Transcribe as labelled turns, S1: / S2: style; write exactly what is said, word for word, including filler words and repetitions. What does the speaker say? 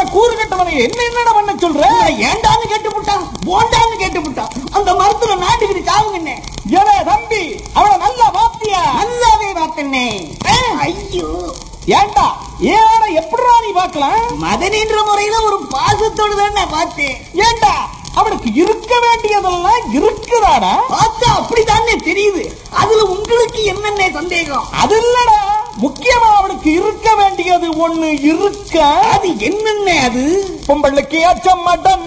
S1: கூறு கட்டவனை என்ன என்னடா பண்ண சொல்ற?
S2: ஏண்டான்னு கேட்டு விட்டான், போண்டான்னு கேட்டு விட்டான். அந்த மரத்துல நாட்டுக்கிட்டு சாவுங்கண்ணே.
S1: ஏனே தம்பி, அவளை நல்லா பாத்தியா?
S2: நல்லாவே பார்த்தனே. ஐயோ
S1: ஏண்டா ஏன எப்படிடா நீ பார்க்கலாம்?
S2: மதனின்ற முறையில ஒரு பாசத்தோடு தானே பார்த்தேன்.
S1: ஏண்டா அவனுக்கு இருக்க வேண்டியதெல்லாம் இருக்குதாடா?
S2: பார்த்தா அப்படித்தானே தெரியுது. அதுல உங்களுக்கு என்னென்ன சந்தேகம்?
S1: அது இல்லடா, முக்கியமா அவனுக்கு இருக்க வேண்டியது ஒண்ணு இருக்க.
S2: அது என்னென்ன? அது
S1: பொம்பளுக்கு அச்சம் மட்டன்